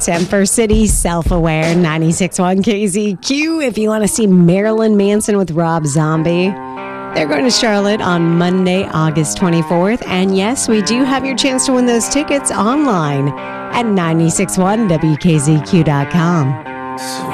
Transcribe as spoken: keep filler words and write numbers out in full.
Semper City, Self-Aware, ninety-six point one K Z Q. If you want to see Marilyn Manson with Rob Zombie, they're going to Charlotte on Monday, August twenty-fourth. And yes, we do have your chance to win those tickets online at nine six one W K Z Q dot com.